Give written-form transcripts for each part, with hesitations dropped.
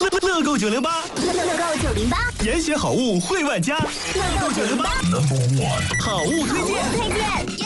乐购908， 乐购908， 严选好物惠万家。乐购908 Number 1，好物推荐。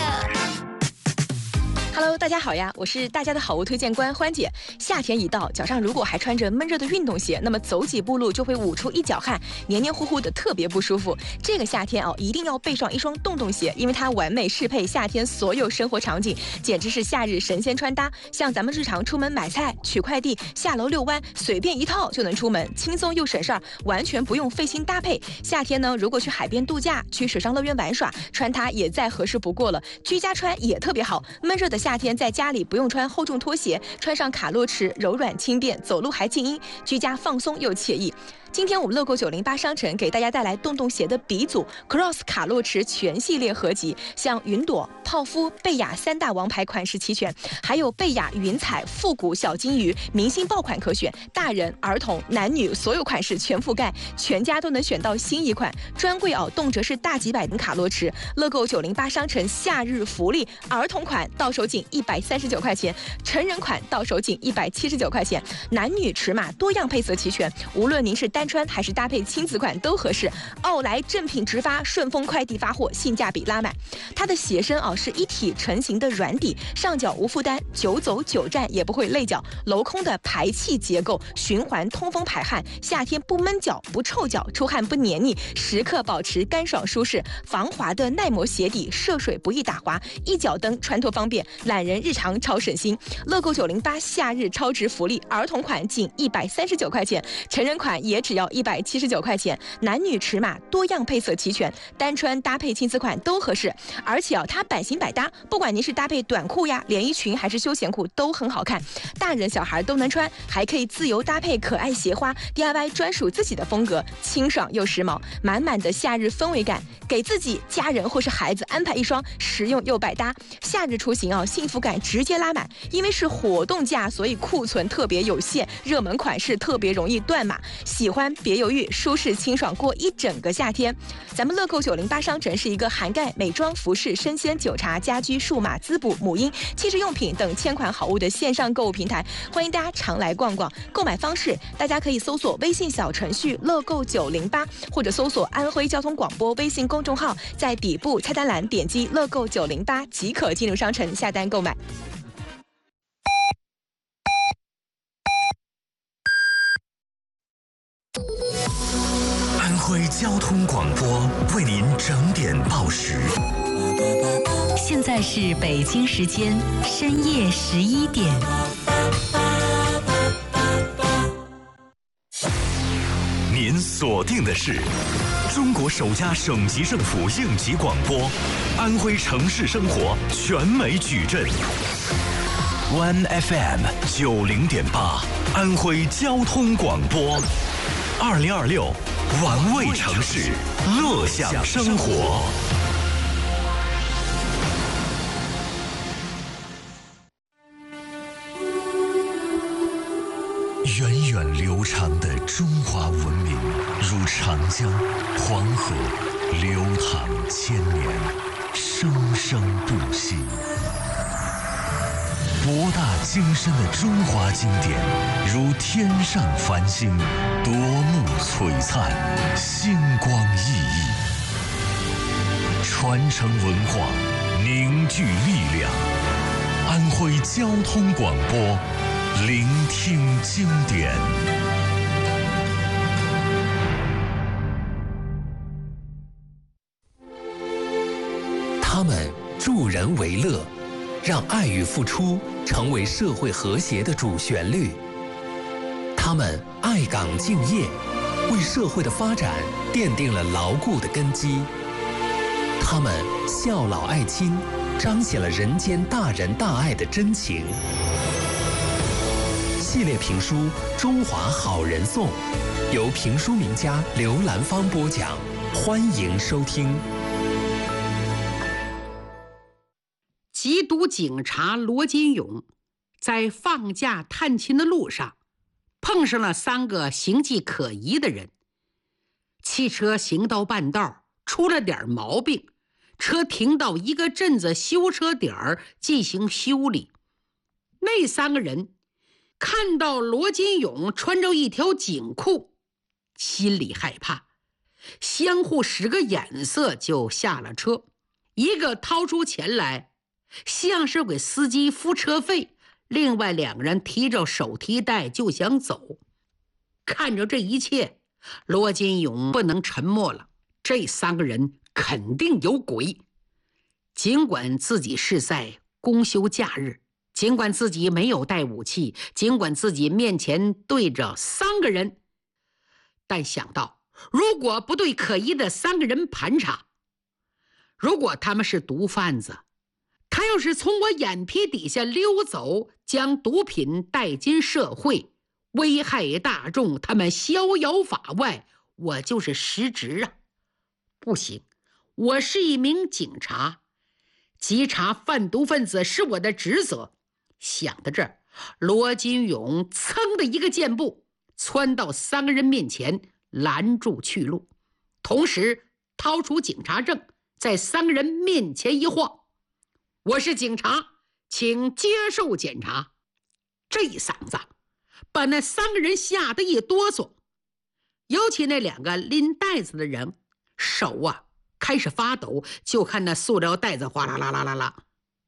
Hello， 大家好呀，我是大家的好物推荐官欢姐。夏天一到，脚上如果还穿着闷热的运动鞋，那么走几步路就会捂出一脚汗，黏黏糊糊的，特别不舒服。这个夏天一定要备上一双洞洞鞋，因为它完美适配夏天所有生活场景，简直是夏日神仙穿搭。像咱们日常出门买菜、取快递、下楼遛弯，随便一套就能出门，轻松又省事儿，完全不用费心搭配。夏天呢，如果去海边度假、去水上乐园玩耍，穿它也再合适不过了。居家穿也特别好，闷热的夏天在家里不用穿厚重拖鞋，穿上卡洛驰柔软轻便，走路还静音，居家放松又惬意。今天我们乐购908商城给大家带来洞洞鞋的鼻祖 Cross 卡洛驰全系列合集，像云朵、泡芙、贝雅3大王牌款式齐全，还有贝雅云彩、复古小金鱼，明星爆款可选，大人、儿童、男女所有款式全覆盖，全家都能选到心仪款。专柜动辄是大几百的卡洛驰。乐购908商城夏日福利，儿童款到手仅139块钱，成人款到手仅179块钱，男女尺码多样配色齐全，无论您是单穿还是搭配亲子款都合适。奥莱正品直发，顺丰快递发货，性价比拉满。它的鞋身是一体成型的软底，上脚无负担，久走久站也不会累脚。镂空的排气结构，循环通风排汗，夏天不闷脚不臭脚，出汗不黏腻，时刻保持干爽舒适。防滑的耐磨鞋底，涉水不易打滑，一脚蹬穿脱方便，懒人日常超省心。乐购908夏日超值福利，儿童款仅139块钱，成人款也只要179块钱，男女尺码多样配色齐全，单穿搭配亲子款都合适。而且它版型百搭，不管您是搭配短裤呀、连衣裙还是休闲裤都很好看，大人小孩都能穿，还可以自由搭配可爱鞋花 ，DIY 专属自己的风格，清爽又时髦，满满的夏日氛围感。给自己、家人或是孩子安排一双实用又百搭，夏日出行幸福感直接拉满。因为是活动价，所以库存特别有限，热门款式特别容易断码。喜欢别犹豫，舒适清爽过一整个夏天。咱们乐购908商城是一个涵盖美妆、服饰、生鲜、酒茶、家居、数码、滋补、母婴、汽车用品等千款好物的线上购物平台，欢迎大家常来逛逛。购买方式，大家可以搜索微信小程序乐购908，或者搜索安徽交通广播微信公众号，在底部菜单栏点击乐购908即可进入商城下单购买。 安徽交通广播为您整点报时。 现在是北京时间深夜11点。 您锁定的是中国首家省级政府应急广播，安徽城市生活全美矩阵。One FM 90.8，安徽交通广播，2026玩味城市，乐享生活。源远流长的中华文明，如长江、黄河，流淌千年，生生不息。博大精深的中华经典，如天上繁星，夺目璀璨，星光熠熠。传承文化，凝聚力量。安徽交通广播，聆听经典。 他们助人为乐，让爱与付出成为社会和谐的主旋律。他们爱岗敬业，为社会的发展奠定了牢固的根基。他们孝老爱亲，彰显了人间大仁大爱的真情。系列评书《中华好人颂》，由评书名家刘兰芳播讲，欢迎收听。 缉毒警察罗金勇在放假探亲的路上，碰上了3个形迹可疑的人。汽车行到半道，出了点毛病，车停到一个镇子修车点进行修理。那3个人看到罗金勇穿着一条紧裤，心里害怕，相互使个眼色就下了车。一个掏出钱来，像是给司机付车费，另外2个人提着手提袋就想走。看着这一切，罗金勇不能沉默了，这3个人肯定有鬼。尽管自己是在公休假日，尽管自己没有带武器，尽管自己面前对着3个人，但想到如果不对可疑的3个人盘查，如果他们是毒贩子，他要是从我眼皮底下溜走，将毒品带进社会，危害大众，他们逍遥法外，我就是失职啊！不行，我是一名警察，稽查贩毒分子是我的职责。想到这儿，罗金勇噌的一个箭步窜到3个人面前，拦住去路，同时掏出警察证，在3个人面前一晃：“我是警察，请接受检查。”这一嗓子把那3个人吓得一哆嗦，尤其那2个拎袋子的人，手开始发抖，就看那塑料袋子哗啦啦啦啦啦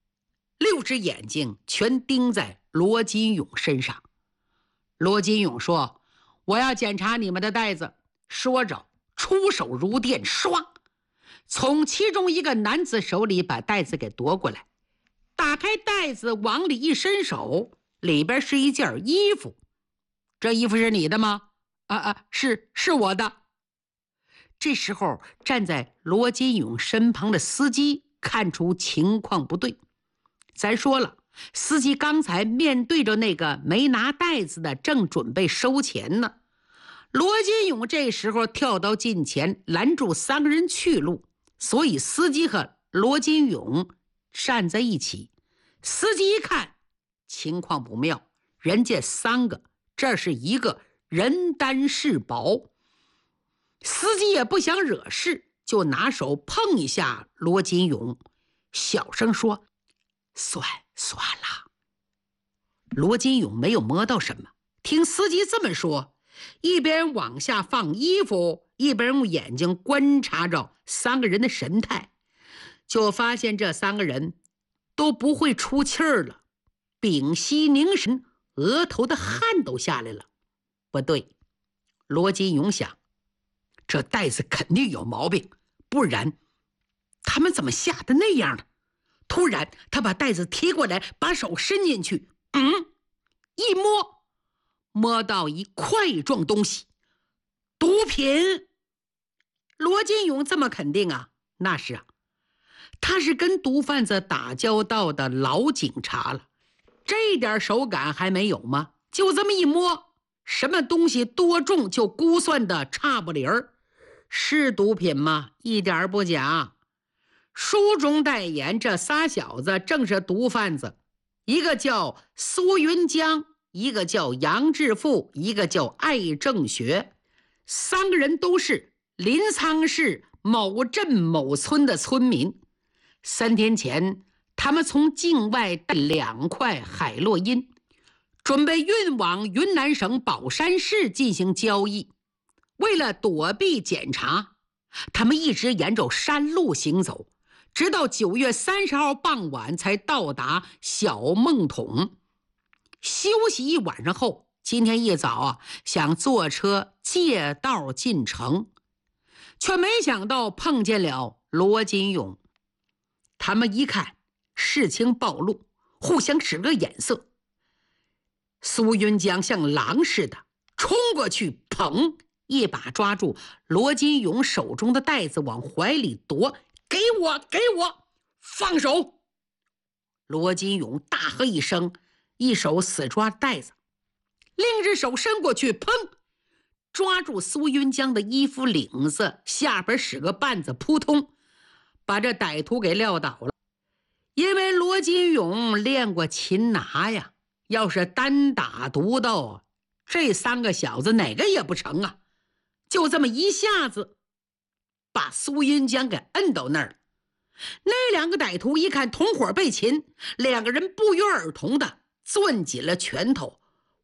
，6只眼睛全盯在罗金勇身上。罗金勇说：“我要检查你们的袋子。”说着出手如电，唰，从其中一个男子手里把袋子给夺过来，打开袋子往里一伸手，里边是一件衣服。“这衣服是你的吗？”“是我的。”这时候站在罗金勇身旁的司机看出情况不对。咱说了，司机刚才面对着那个没拿袋子的，正准备收钱呢。罗金勇这时候跳到近前，拦住3个人去路，所以司机和罗金勇站在一起。司机一看情况不妙，人家3个，这是一个人单势薄。司机也不想惹事，就拿手碰一下罗金勇，小声说：“算了。”罗金勇没有摸到什么，听司机这么说，一边往下放衣服，一边用眼睛观察着3个人的神态，就发现这3个人都不会出气儿了，屏息凝神，额头的汗都下来了。不对，罗金勇想，这袋子肯定有毛病，不然他们怎么吓得那样呢？突然他把袋子提过来，把手伸进去，一摸到一块状东西，毒品。罗金勇这么肯定啊？那是他是跟毒贩子打交道的老警察了，这点手感还没有吗？就这么一摸，什么东西多重就估算的差不离儿。是毒品吗？一点不假。书中代言这仨小子正是毒贩子，一个叫苏云江，一个叫杨志富，一个叫艾正学。3个人都是临沧市某镇某村的村民。3天前，他们从境外带2块海洛因，准备运往云南省保山市进行交易。为了躲避检查，他们一直沿着山路行走，直到9月30号傍晚才到达小孟桶。休息一晚上后，今天一早想坐车借道进城，却没想到碰见了罗金勇。他们一看事情暴露，互相使个眼色。苏云江像狼似的冲过去，砰！一把抓住罗金勇手中的袋子，往怀里夺。给我，放手！罗金勇大喝一声，一手死抓袋子，另一只手伸过去，砰！抓住苏云江的衣服领子，下边使个绊子，扑通，把这歹徒给撂倒了。因为罗金勇练过擒拿呀，要是单打独斗，这3个小子哪个也不成啊！就这么一下子把苏云江给摁到那儿了。那2个歹徒一看同伙被擒，2个人不约而同的攥紧了拳头，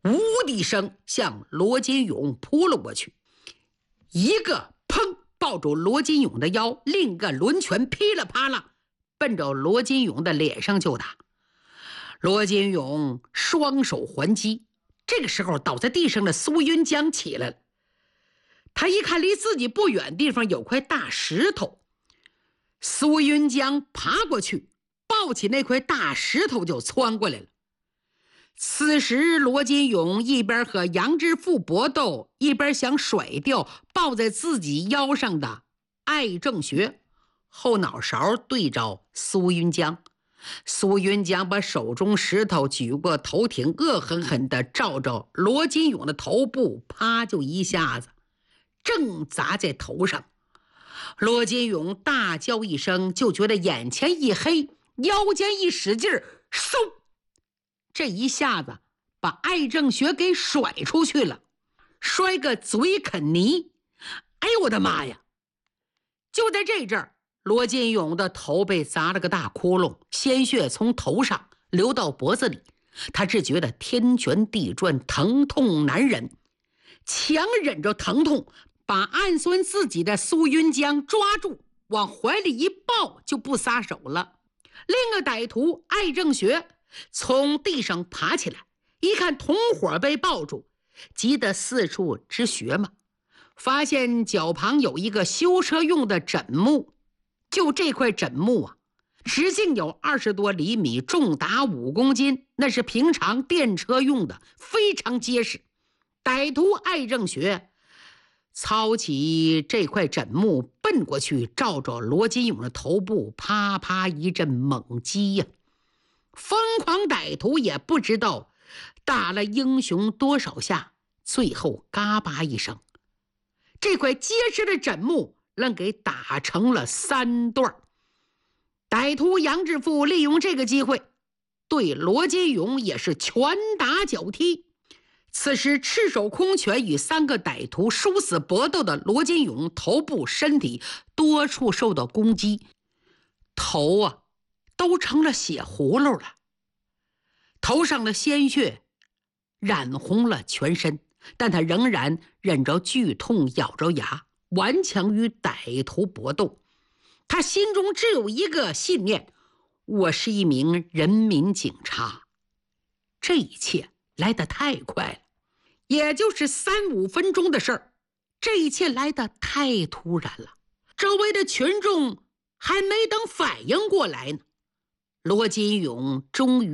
呜的一声向罗金勇扑了过去，一个砰抱住罗金勇的腰，另一个抡拳噼里啪啦奔着罗金勇的脸上就打。罗金勇双手还击，这个时候倒在地上的苏云江起来了。他一看离自己不远地方有块大石头，苏云江爬过去抱起那块大石头就窜过来了。此时罗金勇一边和杨志富搏斗，一边想甩掉抱在自己腰上的艾正学，后脑勺对着苏云江。苏云江把手中石头举过头顶，恶狠狠地照着罗金勇的头部，啪就一下子正砸在头上。罗金勇大叫一声，就觉得眼前一黑，腰间一使劲，嗖，这一下子把艾正学给甩出去了，摔个嘴啃泥。哎呦我的妈呀！就在这阵儿，罗金勇的头被砸了个大窟窿，鲜血从头上流到脖子里，他只觉得天旋地转，疼痛难忍，强忍着疼痛，把暗酸自己的苏云江抓住，往怀里一抱，就不撒手了。另一个歹徒艾正学从地上爬起来，一看同伙被抱住，急得四处直学嘛，发现脚旁有一个修车用的枕木，就这块枕木啊，直径有20多厘米，重达5公斤，那是平常电车用的，非常结实。歹徒艾正学操起这块枕木奔过去，照着罗金勇的头部啪啪一阵猛击呀！疯狂歹徒也不知道打了英雄多少下，最后嘎巴一声，这块结实的枕木愣给打成了3段。歹徒杨志富利用这个机会对罗金勇也是拳打脚踢。此时赤手空拳与3个歹徒殊死搏斗的罗金勇，头部身体多处受到攻击，头啊都成了血葫芦了，头上的鲜血染红了全身，但他仍然忍着剧痛，咬着牙顽强与歹徒搏斗。他心中只有一个信念：我是一名人民警察。这一切来得太快了，也就是3-5分钟的事儿，这一切来得太突然了，周围的群众还没等反应过来呢，罗金勇终于